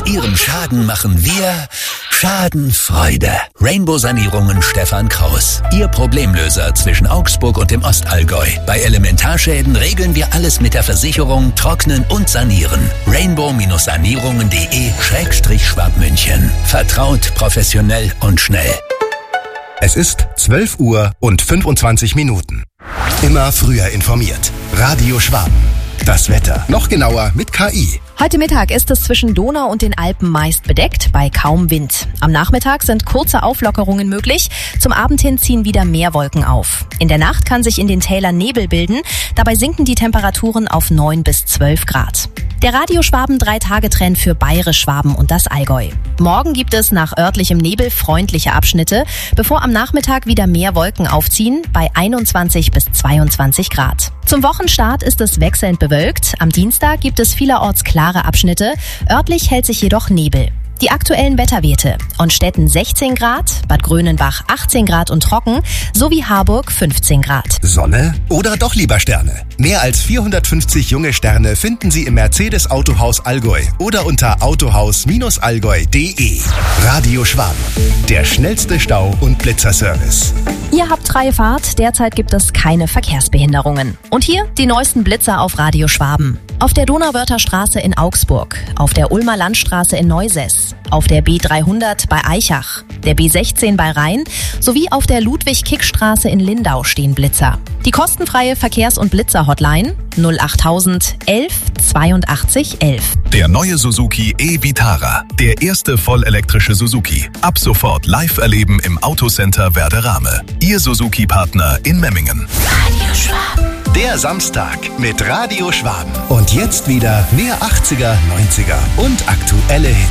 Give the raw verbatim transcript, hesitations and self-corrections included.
Ihrem Schaden machen wir Schadenfreude. Rainbow Sanierungen Stefan Kraus. Ihr Problemlöser zwischen Augsburg und dem Ostallgäu. Bei Elementarschäden regeln wir alles mit der Versicherung, trocknen und sanieren. rainbow-sanierungen.de Schrägstrich Schwabmünchen. Vertraut, professionell und schnell. Es ist zwölf Uhr und fünfundzwanzig Minuten. Immer früher informiert. Radio Schwaben. Das Wetter. Noch genauer mit K I. Heute Mittag ist es zwischen Donau und den Alpen meist bedeckt, bei kaum Wind. Am Nachmittag sind kurze Auflockerungen möglich. Zum Abend hin ziehen wieder mehr Wolken auf. In der Nacht kann sich in den Tälern Nebel bilden. Dabei sinken die Temperaturen auf neun bis zwölf Grad. Der Radio Schwaben Drei-Tage-Trend für Bayerisch Schwaben und das Allgäu. Morgen gibt es nach örtlichem Nebel freundliche Abschnitte, bevor am Nachmittag wieder mehr Wolken aufziehen, bei einundzwanzig bis zweiundzwanzig Grad. Zum Wochenstart ist es wechselnd bewölkt. Am Dienstag gibt es vielerorts klare Abschnitte. Örtlich hält sich jedoch Nebel. Die aktuellen Wetterwerte: Onstetten sechzehn Grad, Bad Grönenbach achtzehn Grad und trocken, sowie Harburg fünfzehn Grad. Sonne oder doch lieber Sterne? Mehr als vierhundertfünfzig junge Sterne finden Sie im Mercedes Autohaus Allgäu oder unter autohaus allgäu punkt de. Radio Schwaben, der schnellste Stau- und Blitzerservice. Ihr habt freie Fahrt, derzeit gibt es keine Verkehrsbehinderungen. Und hier die neuesten Blitzer auf Radio Schwaben. Auf der Donauwörther Straße in Augsburg, auf der Ulmer Landstraße in Neusess, auf der B dreihundert bei Aichach, der B sechzehn bei Rhein sowie auf der Ludwig-Kick-Straße in Lindau stehen Blitzer. Die kostenfreie Verkehrs- und Blitzer-Hotline null achttausend elf zweiundachtzig elf. Der neue Suzuki e-Vitara, der erste vollelektrische Suzuki. Ab sofort live erleben im Autocenter Werderame. Ihr Suzuki-Partner in Memmingen. Radio Schwaben. Der Samstag mit Radio Schwaben. Und jetzt wieder mehr achtziger, neunziger und aktuelle Hits.